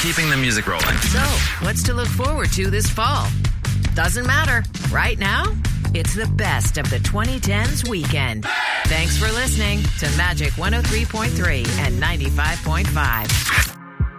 keeping the music rolling. So, what's to look forward to this fall? Doesn't matter. Right now, it's the best of the 2010s weekend. Thanks for listening to Magic 103.3 and 95.5.